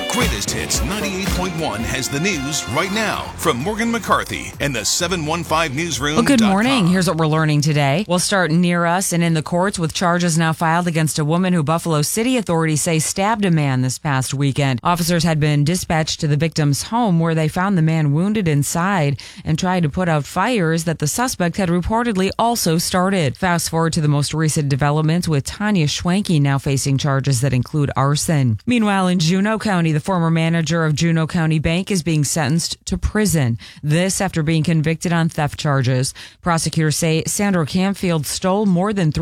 Greatest Hits 98.1 has the news right now from Morgan McCarthy and the 715 Newsroom. Well, good morning. Here's what we're learning today. We'll start near us and in the courts with charges now filed against a woman who Buffalo City authorities say stabbed a man this past weekend. Officers had been dispatched to the victim's home where they found the man wounded inside and tried to put out fires that the suspect had reportedly also started. Fast forward to the most recent developments with Tanya Schwenke now facing charges that include arson. Meanwhile, in Juneau County, the former manager of Juneau County Bank is being sentenced to prison. This after being convicted on theft charges. Prosecutors say Sandra Campfield stole more than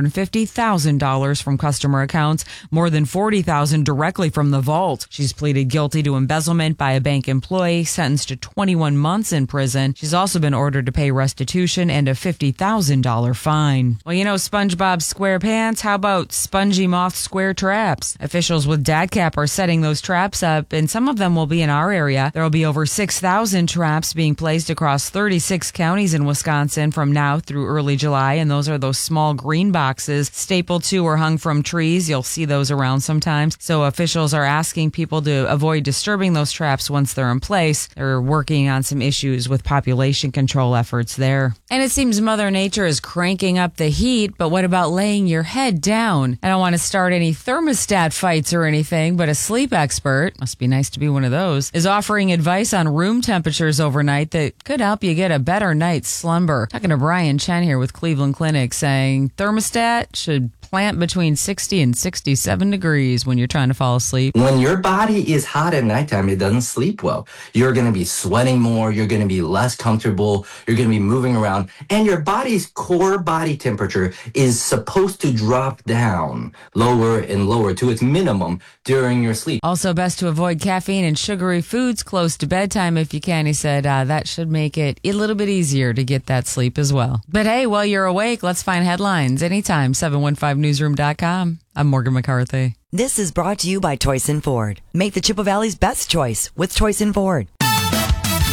$350,000 from customer accounts, more than $40,000 directly from the vault. She's pleaded guilty to embezzlement by a bank employee, sentenced to 21 months in prison. She's also been ordered to pay restitution and a $50,000 fine. Well, you know SpongeBob SquarePants? How about Spongy Moth Square Traps? Officials with DATCAP are setting those traps up, and some of them will be in our area. There will be over 6,000 traps being placed across 36 counties in Wisconsin from now through early July, and those are those small green boxes stapled to or hung from trees. You'll see those around sometimes. So officials are asking people to avoid disturbing those traps once they're in place. They're working on some issues with population control efforts there. And it seems Mother Nature is cranking up the heat, but what about laying your head down? I don't want to start any thermostat fights or anything, but a sleep expert, must be nice to be one of those, is offering advice on room temperatures overnight that could help you get a better night's slumber. Talking to Brian Chen here with Cleveland Clinic, saying thermostat should plant between 60 and 67 degrees when you're trying to fall asleep. When your body is hot at nighttime, it doesn't sleep well. You're going to be sweating more. You're going to be less comfortable. You're going to be moving around. And your body's core body temperature is supposed to drop down lower and lower to its minimum during your sleep. Also, best to avoid caffeine and sugary foods close to bedtime if you can. He said that should make it a little bit easier to get that sleep as well. But hey, while you're awake, let's find headlines anytime. 715newsroom.com. I'm Morgan McCarthy. This is brought to you by Toyson Ford. Make the Chippewa Valley's best choice with Toyson Ford.